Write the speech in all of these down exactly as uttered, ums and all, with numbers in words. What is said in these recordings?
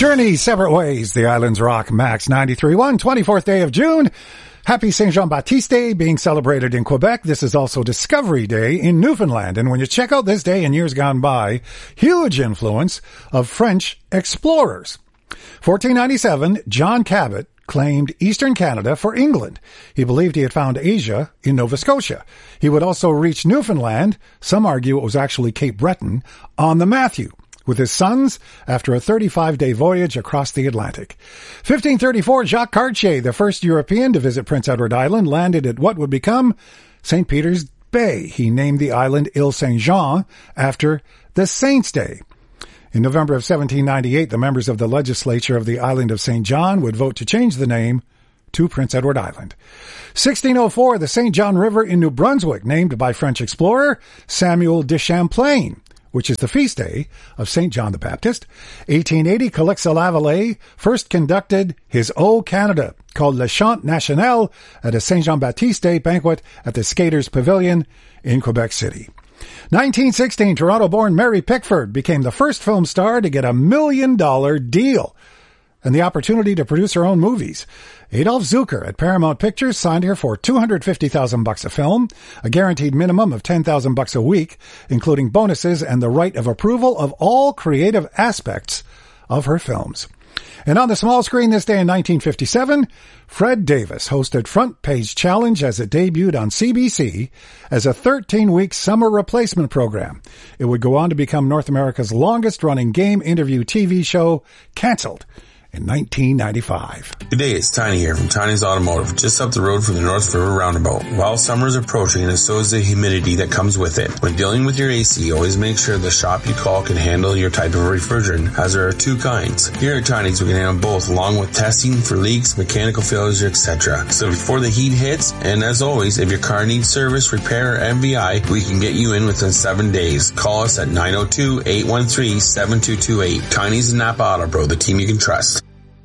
Journey separate ways. The Islands Rock. Max ninety-three point one, twenty-fourth day of June. Happy Saint Jean-Baptiste Day being celebrated in Quebec. This is also Discovery Day in Newfoundland. And when you check out this day in years gone by, huge influence of French explorers. fourteen ninety-seven, John Cabot claimed Eastern Canada for England. He believed he had found Asia in Nova Scotia. He would also reach Newfoundland, some argue it was actually Cape Breton, on the Matthew, with his sons after a thirty-five day voyage across the Atlantic. fifteen thirty-four, Jacques Cartier, the first European to visit Prince Edward Island, landed at what would become Saint Peter's Bay. He named the island Ile Saint-Jean after the Saints' Day. In November of seventeen ninety-eight, the members of the legislature of the island of Saint John would vote to change the name to Prince Edward Island. sixteen oh four, the Saint John River in New Brunswick, named by French explorer Samuel de Champlain, which is the feast day of Saint John the Baptist. eighteen eighty, Calixa Lavallée first conducted his O Canada, called Le Chant National, at a Saint Jean-Baptiste Day banquet at the Skaters Pavilion in Quebec City. nineteen sixteen, Toronto-born Mary Pickford became the first film star to get a million-dollar deal and the opportunity to produce her own movies. Adolph Zukor at Paramount Pictures signed her for two hundred fifty thousand bucks a film, a guaranteed minimum of ten thousand bucks a week, including bonuses and the right of approval of all creative aspects of her films. And on the small screen this day in nineteen fifty-seven, Fred Davis hosted Front Page Challenge as it debuted on C B C as a thirteen-week summer replacement program. It would go on to become North America's longest-running game interview T V show, canceled in nineteen ninety-five. Good day, it's Tiny here from Tiny's Automotive, just up the road from the North River Roundabout. While summer is approaching, and so is the humidity that comes with it. When dealing with your A C, always make sure the shop you call can handle your type of refrigerant, as there are two kinds. Here at Tiny's, we can handle both, along with testing for leaks, mechanical failures, et cetera. So before the heat hits, and as always, if your car needs service, repair, or M V I, we can get you in within seven days. Call us at nine oh two, eight one three, seven two two eight. Tiny's and Napa Auto Pro, the team you can trust.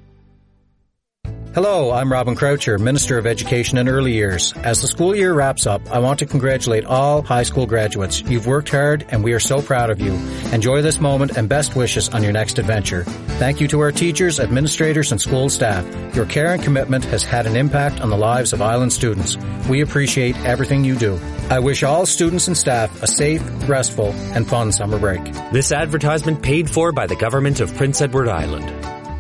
Hello, I'm Robin Croucher, Minister of Education and Early Years. As the school year wraps up, I want to congratulate all high school graduates. You've worked hard and we are so proud of you. Enjoy this moment and best wishes on your next adventure. Thank you to our teachers, administrators, and school staff. Your care and commitment has had an impact on the lives of Island students. We appreciate everything you do. I wish all students and staff a safe, restful, and fun summer break. This advertisement paid for by the government of Prince Edward Island.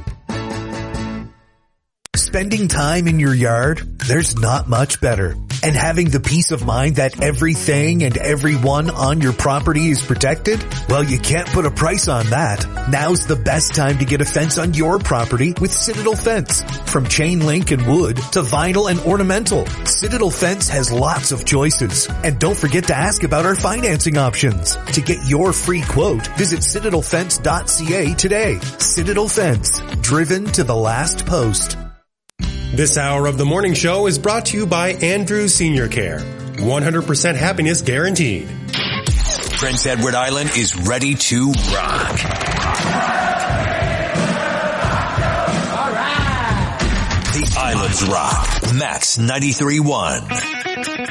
Spending time in your yard, there's not much better. And having the peace of mind that everything and everyone on your property is protected? Well, you can't put a price on that. Now's the best time to get a fence on your property with Citadel Fence. From chain link and wood to vinyl and ornamental, Citadel Fence has lots of choices. And don't forget to ask about our financing options. To get your free quote, visit citadel fence dot c a today. Citadel Fence, driven to the last post. This hour of the morning show is brought to you by Andrew Senior Care. one hundred percent happiness guaranteed. Prince Edward Island is ready to rock. The Islands Rock. Max ninety-three point one.